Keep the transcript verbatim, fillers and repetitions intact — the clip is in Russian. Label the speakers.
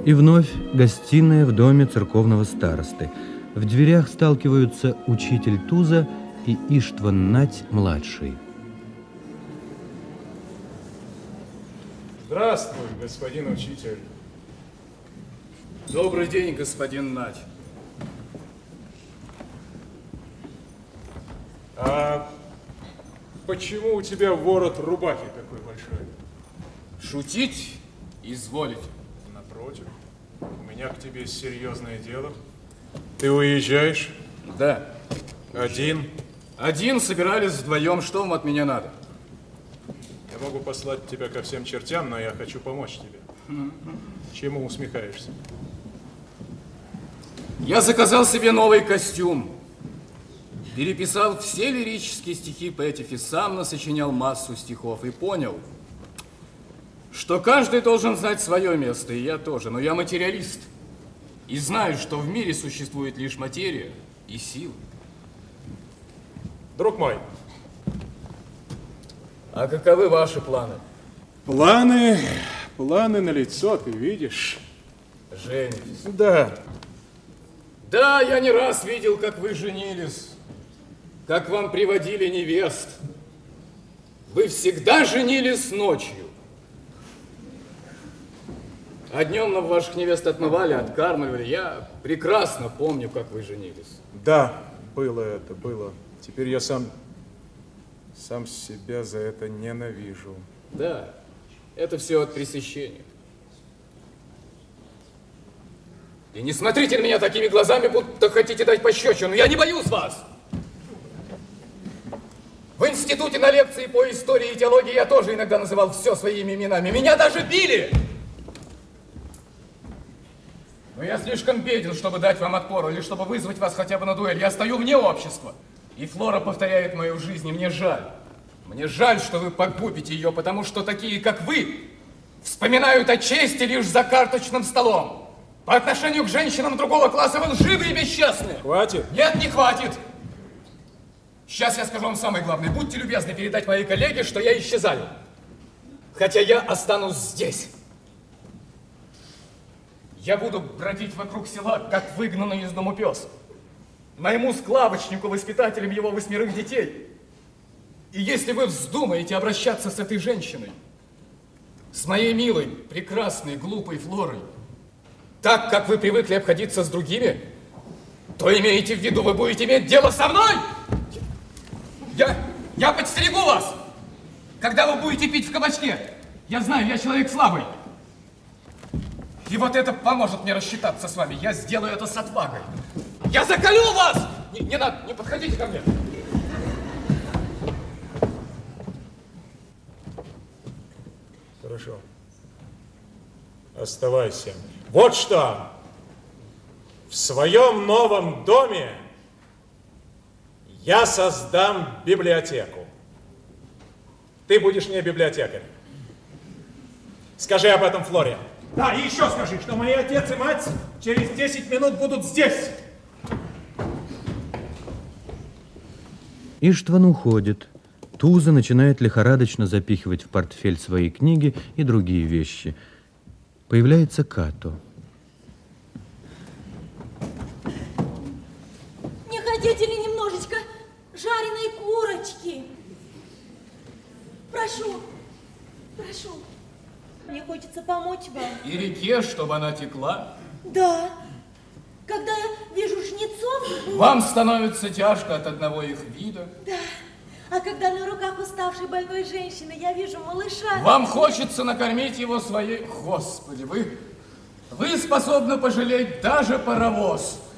Speaker 1: И вновь гостиная в доме церковного старосты. В дверях сталкиваются учитель Туза и Иштван Нать-младший.
Speaker 2: Здравствуй, господин учитель.
Speaker 3: Добрый день, господин Нать.
Speaker 2: А почему у тебя ворот рубахи такой большой?
Speaker 3: Шутить изволите?
Speaker 2: Напротив, у меня к тебе серьезное дело. Ты уезжаешь?
Speaker 3: Да.
Speaker 2: Один?
Speaker 3: Один собирались вдвоем. Что вам от меня надо?
Speaker 2: Я могу послать тебя ко всем чертям, но я хочу помочь тебе. Mm-hmm. Чему усмехаешься?
Speaker 3: Я заказал себе новый костюм. Переписал все лирические стихи Петти и сам насочинял массу стихов и понял, что каждый должен знать свое место, и я тоже. Но я материалист. И знаю, что в мире существует лишь материя и сила.
Speaker 2: Друг мой.
Speaker 3: А каковы ваши планы?
Speaker 2: Планы, планы налицо, ты видишь.
Speaker 3: Женитесь?
Speaker 2: Да.
Speaker 3: Да, я не раз видел, как вы женились, как вам приводили невест. Вы всегда женились ночью. А днем на ваших невест отмывали, откармливали. Я прекрасно помню, как вы женились.
Speaker 2: Да, было это, было. Теперь я сам, сам себя за это ненавижу.
Speaker 3: Да, это все от пресыщения. И не смотрите на меня такими глазами, будто хотите дать пощечину. Я не боюсь вас. В институте на лекции по истории и теологии я тоже иногда называл все своими именами. Меня даже били. Но я слишком беден, чтобы дать вам отпор, или чтобы вызвать вас хотя бы на дуэль. Я стою вне общества. И Флора повторяет мою жизнь, и мне жаль. Мне жаль, что вы погубите ее, потому что такие, как вы, вспоминают о чести лишь за карточным столом. По отношению к женщинам другого класса вы лживы и бесчестны.
Speaker 2: Хватит.
Speaker 3: Нет, не хватит. Сейчас я скажу вам самое главное. Будьте любезны передать моей коллеге, что я исчезаю. Хотя я останусь здесь. Я буду бродить вокруг села, как выгнанный из дому пес. Найму склавочнику, воспитателем его восьмерых детей. И если вы вздумаете обращаться с этой женщиной, с моей милой, прекрасной, глупой Флорой, так, как вы привыкли обходиться с другими, то имейте в виду, вы будете иметь дело со мной! Я, я подстерегу вас, когда вы будете пить в кабачке. Я знаю, я человек слабый. И вот это поможет мне рассчитаться с вами. Я сделаю это с отвагой. Я заколю вас! Не, не надо, не подходите ко мне.
Speaker 2: Хорошо. Оставайся. Вот что. В своем новом доме я создам библиотеку. Ты будешь не библиотекарь. Скажи об этом Флоре.
Speaker 4: Да, и еще скажи, что мои отец и мать через десять минут будут здесь.
Speaker 1: Иштван уходит. Туза начинает лихорадочно запихивать в портфель свои книги и другие вещи. Появляется Като.
Speaker 5: Не хотите ли немножечко жареной курочки? Прошу, прошу. Мне хочется помочь вам.
Speaker 3: И реке, чтобы она текла?
Speaker 5: Да. Когда я вижу жнецов...
Speaker 3: Вам становится тяжко от одного их вида?
Speaker 5: Да. А когда на руках уставшей больной женщины я вижу малыша...
Speaker 3: Вам хочется накормить его своей... Господи, вы... Вы способны пожалеть даже паровоз.